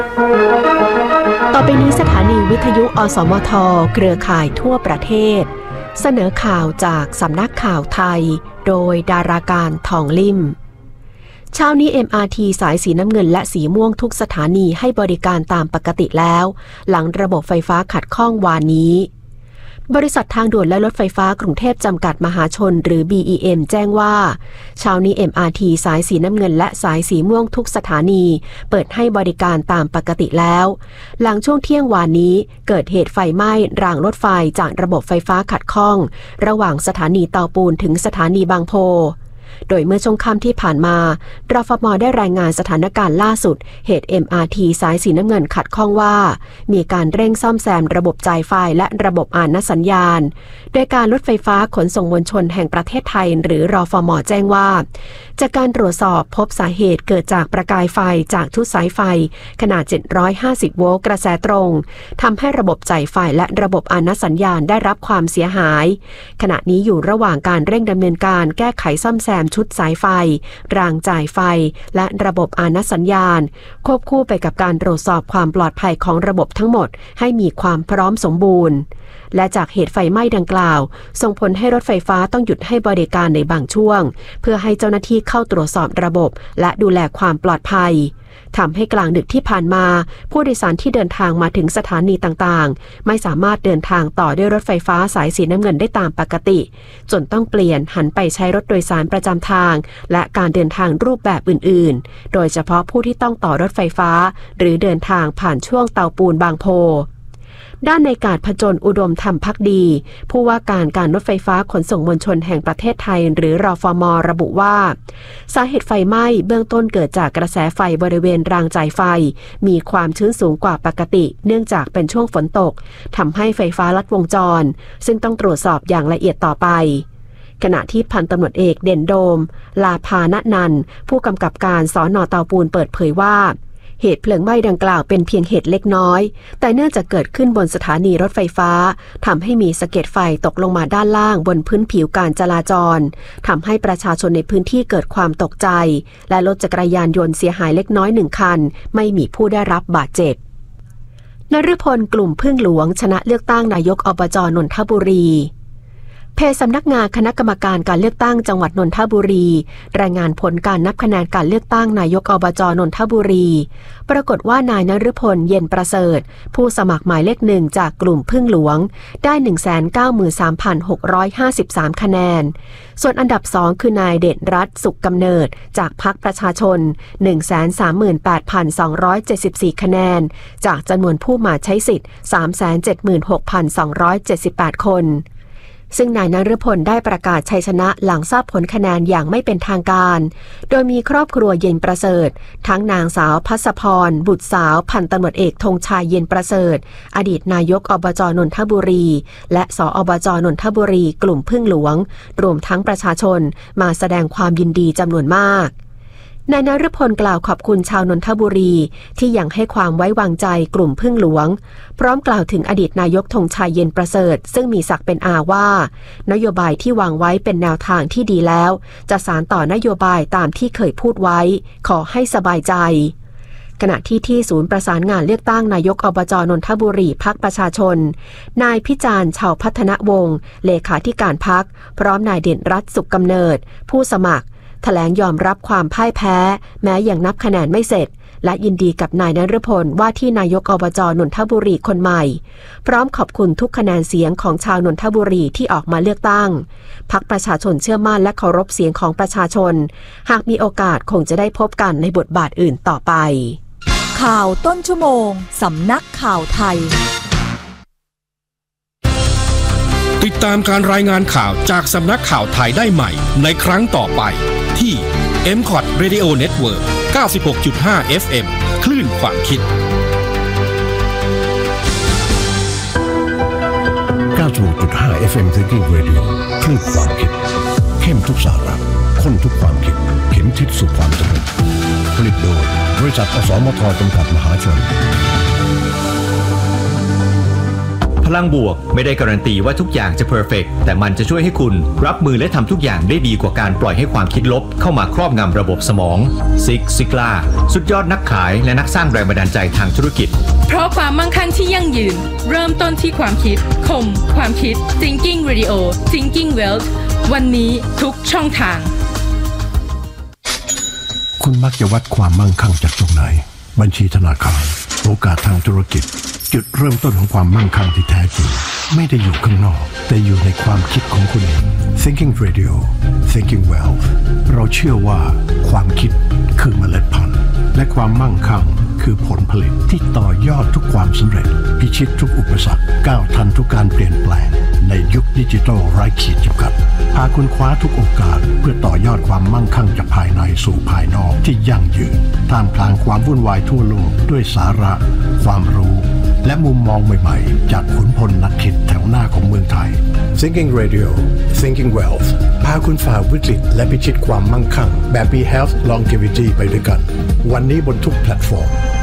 ต่อไปนี้สถานีวิทยุอสมทเครือข่ายทั่วประเทศเสนอข่าวจากสำนักข่าวไทยโดยดาราการทองลิ่มเช้านี้ MRT สายสีน้ำเงินและสีม่วงทุกสถานีให้บริการตามปกติแล้วหลังระบบไฟฟ้าขัดข้องวานนี้บริษัททางด่วนและรถไฟฟ้ากรุงเทพจำกัดมหาชนหรือ BEM แจ้งว่าเช้านี้ MRT สายสีน้ำเงินและสายสีม่วงทุกสถานีเปิดให้บริการตามปกติแล้วหลังช่วงเที่ยงวานนี้เกิดเหตุไฟไหม้รางรถไฟจากระบบไฟฟ้าขัดข้องระหว่างสถานีเตาปูนถึงสถานีบางโพโดยเมื่อช่วงค่ำที่ผ่านมารฟม.ได้รายงานสถานการณ์ล่าสุดเหตุ MRT สายสีน้ำเงินขัดข้องว่ามีการเร่งซ่อมแซมระบบจ่ายไฟและระบบอ่านสัญญาณโดยการรถไฟฟ้าขนส่งมวลชนแห่งประเทศไทยหรือรฟม.แจ้งว่าจากการตรวจสอบพบสาเหตุเกิดจากประกายไฟจากชุดสายไฟขนาด750โวลต์กระแสตรงทำให้ระบบจ่ายไฟและระบบอ่านสัญญาณได้รับความเสียหายขณะนี้อยู่ระหว่างการเร่งดำเนินการแก้ไขซ่อมแซมชุดสายไฟรางจ่ายไฟและระบบอ่านสัญญาณควบคู่ไปกับการตรวจสอบความปลอดภัยของระบบทั้งหมดให้มีความพร้อมสมบูรณ์และจากเหตุไฟไหม้ดังกล่าวส่งผลให้รถไฟฟ้าต้องหยุดให้บริการในบางช่วงเพื่อให้เจ้าหน้าที่เข้าตรวจสอบระบบและดูแลความปลอดภัยทำให้กลางดึกที่ผ่านมาผู้โดยสารที่เดินทางมาถึงสถานีต่างๆไม่สามารถเดินทางต่อด้วยรถไฟฟ้าสายสีน้ำเงินได้ตามปกติจนต้องเปลี่ยนหันไปใช้รถโดยสารประจำทางและการเดินทางรูปแบบอื่นๆโดยเฉพาะผู้ที่ต้องต่อรถไฟฟ้าหรือเดินทางผ่านช่วงเตาปูนบางโพด้านในกาศผจญอุดมธรรมภักดีผู้ว่าการรถไฟฟ้าขนส่งมวลชนแห่งประเทศไทยหรือรฟม.ระบุว่าสาเหตุไฟไหม้เบื้องต้นเกิดจากกระแสไฟบริเวณรางจ่ายไฟมีความชื้นสูงกว่าปกติเนื่องจากเป็นช่วงฝนตกทำให้ไฟฟ้าลัดวงจรซึ่งต้องตรวจสอบอย่างละเอียดต่อไปขณะที่พันตำรวจเอกเด่นโดมลาภาณนันท์ผู้กำกับการสน.เตาปูนเปิดเผยว่าเหตุเพลิงไหม้ดังกล่าวเป็นเพียงเหตุเล็กน้อยแต่เนื่องจากเกิดขึ้นบนสถานีรถไฟฟ้าทำให้มีสะเก็ดไฟตกลงมาด้านล่างบนพื้นผิวการจราจรทำให้ประชาชนในพื้นที่เกิดความตกใจและรถจักรยานยนต์เสียหายเล็กน้อย1คันไม่มีผู้ได้รับบาดเจ็บนฤพลกลุ่มพึ่งหลวงชนะเลือกตั้งนายกอบจ.นนทบุรีเพจสำนักงานคณะกรรมการการเลือกตั้งจังหวัดนนทบุรีรายงานผลการนับคะแนนการเลือกตั้งนายกอบจ.นนทบุรีปรากฏว่านายนฤพลเย็นประเสริฐผู้สมัครหมายเลข1จากกลุ่มพึ่งหลวงได้ 193,653 คะแนนส่วนอันดับ2คือนายเดชรัตน์สุขกำเนิดจากพรรคประชาชน 138,274 คะแนนจากจำนวนผู้มาใช้สิทธิ์ 376,278 คนซึ่งนายนฤพลได้ประกาศชัยชนะหลังทราบผลคะแนนอย่างไม่เป็นทางการโดยมีครอบครัวเย็นประเสริฐทั้งนางสาวภัสพรบุตรสาวพันตำรวจเอกธงชัยเย็นประเสริฐอดีตนายกอบจ.นนทบุรีและสอบจ.นนทบุรีกลุ่มพึ่งหลวงรวมทั้งประชาชนมาแสดงความยินดีจำนวนมากนายนฤพลกล่าวขอบคุณชาวนนทบุรีที่ยังให้ความไว้วางใจกลุ่มพึ่งหลวงพร้อมกล่าวถึงอดีตนายกธงชัยเย็นประเสริฐซึ่งมีศักดิ์เป็นอาว่านโยบายที่วางไว้เป็นแนวทางที่ดีแล้วจะสานต่อนโยบายตามที่เคยพูดไว้ขอให้สบายใจขณะที่ศูนย์ประสานงานเลือกตั้งนายกอบจ.นนทบุรีพรรคประชาชนนายพิจารณ์ชาวพัฒนวงศ์เลขาธิการพรรคพร้อมนายเด่นรัตน์สุขกำเนิดผู้สมัครแถลงยอมรับความพ่ายแพ้แม้ยังนับคะแนนไม่เสร็จและยินดีกับนายนฤพลว่าที่นายกอบจ.นนทบุรีคนใหม่พร้อมขอบคุณทุกคะแนนเสียงของชาวนนทบุรีที่ออกมาเลือกตั้งพรรคประชาชนเชื่อมั่นและเคารพเสียงของประชาชนหากมีโอกาสคงจะได้พบกันในบทบาทอื่นต่อไปข่าวต้นชั่วโมงสำนักข่าวไทยติดตามการรายงานข่าวจากสำนักข่าวไทยได้ใหม่ในครั้งต่อไปที่ MCOT Radio Network 96.5 FM คลื่นความคิด 96.5 FM Thinking Radio คลื่นความคิดเข้มทุกสาระข้นทุกความคิดเข็มทิศสู่ความสำเร็จผลิตโดยบริษัทอสมทจำกัดมหาชนพลังบวกไม่ได้การันตีว่าทุกอย่างจะเพอร์เฟกต์แต่มันจะช่วยให้คุณรับมือและทำทุกอย่างได้ดีกว่าการปล่อยให้ความคิดลบเข้ามาครอบงำระบบสมองซิกซิกล่าสุดยอดนักขายและนักสร้างแรงบันดาลใจทางธุรกิจเพราะความมั่งคั่งที่ยั่งยืนเริ่มต้นที่ความคิดคมความคิด Thinking Radio Thinking Wealth วันนี้ทุกช่องทางคุณมักจะวัดความมั่งคั่งจากตรงไหนบัญชีธนาคารโอกาสทางธุรกิจจุดเริ่มต้นของความมั่งคั่งที่แท้จริงไม่ได้อยู่ข้างนอกแต่อยู่ในความคิดของคุณเอง Thinking Radio Thinking Wealth เราเชื่อว่าความคิดคือเมล็ดพันธุ์และความมั่งคั่งคือผลผลิตที่ต่อยอดทุกความสำเร็จพิชิตทุกอุปสรรคก้าวทันทุกการเปลี่ยนแปลงในยุคดิจิทัลไร้ขีดจำกัดพาคุณคว้าทุกโอกาสเพื่อต่อยอดความมั่งคั่งจากภายในสู่ภายนอกที่ยั่งยืนท่ามกลางความวุ่นวายทั่วโลกด้วยสาระความรู้และมุมมองใหม่ๆจากขุนพลนักคิดแถวหน้าของเมืองไทย Thinking Radio Thinking Wealth พาคุณฝ่าวิกฤตและพิชิตความมั่งคั่งแบบมี Health Longevity ไปด้วยกันวันนี้บนทุกแพลตฟอร์ม